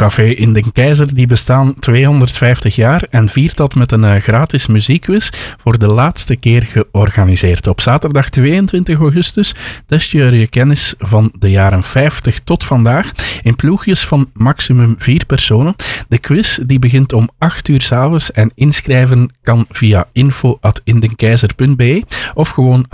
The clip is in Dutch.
Café in den Keizer die bestaan 250 jaar en viert dat met een gratis muziekquiz voor de laatste keer georganiseerd. Op zaterdag 22 augustus test je kennis van de jaren 50 tot vandaag in ploegjes van maximum 4 personen. De quiz die begint om 8 uur 's avonds en inschrijven kan via info@indenkeizer.be of gewoon